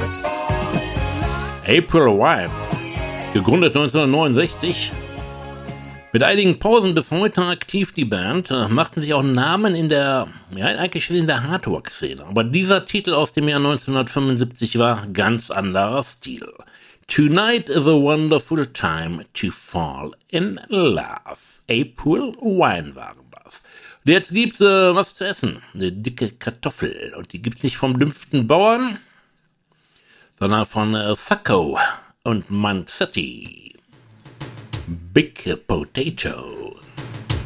April Wine, gegründet 1969. Mit einigen Pausen bis heute aktiv die Band, machten sich auch Namen in der, eigentlich schon in der Hardrock-Szene. Aber dieser Titel aus dem Jahr 1975 war ganz anderer Stil. Tonight is a wonderful time to fall in love. April Wine waren das. Und jetzt gibt's was zu essen. Eine dicke Kartoffel. Und die gibt's nicht vom dümmsten Bauern, sondern von Sacco und Manzetti. Big Potato.